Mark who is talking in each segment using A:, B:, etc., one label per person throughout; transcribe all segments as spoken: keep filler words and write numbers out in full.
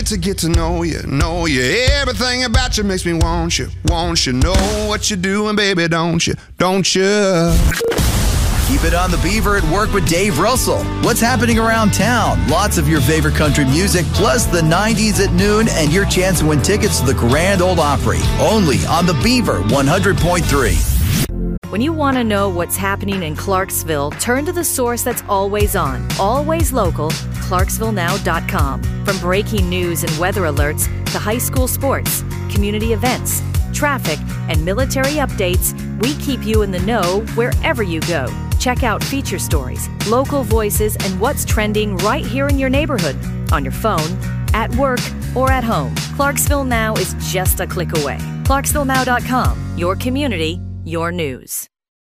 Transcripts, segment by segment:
A: To get to know you, know you. Everything about you makes me want you, want you. Know what you're doing, baby, don't you, don't you?
B: Keep it on the Beaver at Work with Dave Russell. What's happening around town? Lots of your favorite country music, plus the nineties at noon, and your chance to win tickets to the Grand Ole Opry. Only on the Beaver one hundred point three.
C: When you want to know what's happening in Clarksville, turn to the source that's always on, always local, Clarksville Now dot com. From breaking news and weather alerts to high school sports, community events, traffic, and military updates, we keep you in the know wherever you go. Check out feature stories, local voices, and what's trending right here in your neighborhood, on your phone, at work, or at home. Clarksville Now is just a click away. Clarksville Now dot com, your community, your news.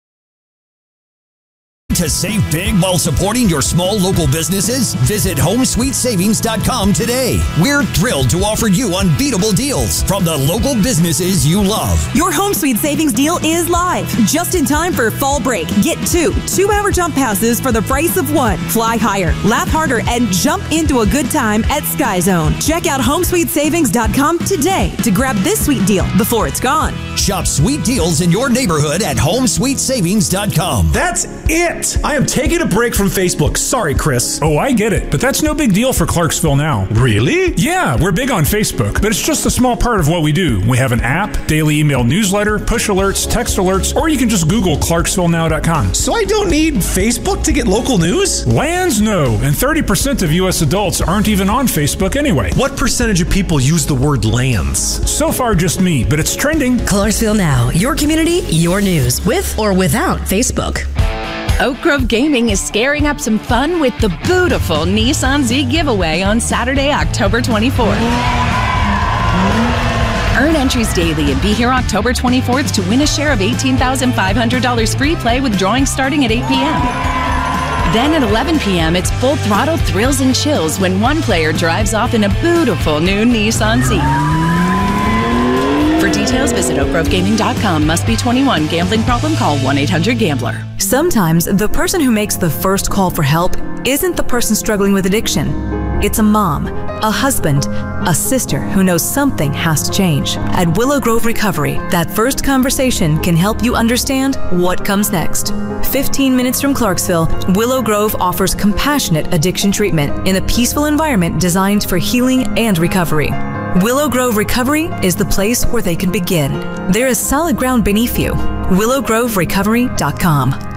D: To save big while supporting your small local businesses? Visit home sweet savings dot com today. We're thrilled to offer you unbeatable deals from the local businesses you love.
E: Your Home Sweet Savings deal is live. Just in time for fall break. Get two two-hour jump passes for the price of one. Fly higher, laugh harder, and jump into a good time at Sky Zone. Check out home sweet savings dot com today to grab this sweet deal before it's gone.
D: Shop sweet deals in your neighborhood at home sweet savings dot com.
F: That's it! I am taking a break from Facebook. Sorry, Chris.
G: Oh, I get it, but that's no big deal for Clarksville Now.
F: Really?
G: Yeah, we're big on Facebook, but it's just a small part of what we do. We have an app, daily email newsletter, push alerts, text alerts, or you can just Google Clarksville Now dot com.
F: So I don't need Facebook to get local news?
G: Lands, no, and thirty percent of U S adults aren't even on Facebook anyway.
F: What percentage of people use the word lands?
G: So far, just me, but it's trending.
H: Clarksville Now, your community, your news, with or without Facebook.
I: Oak Grove Gaming is scaring up some fun with the beautiful Nissan Z giveaway on Saturday, October twenty-fourth. Earn entries daily and be here October twenty-fourth to win a share of eighteen thousand five hundred dollars free play with drawings starting at eight p.m. Then at eleven p.m., it's full throttle thrills and chills when one player drives off in a beautiful new Nissan Z. For details, visit oak grove gaming dot com. Must be twenty-one. Gambling problem? Call one eight hundred gambler.
E: Sometimes the person who makes the first call for help isn't the person struggling with addiction. It's a mom, a husband, a sister who knows something has to change. At Willow Grove Recovery, that first conversation can help you understand what comes next. fifteen minutes from Clarksville, Willow Grove offers compassionate addiction treatment in a peaceful environment designed for healing and recovery. Willow Grove Recovery is the place where they can begin. There is solid ground beneath you. willow grove recovery dot com.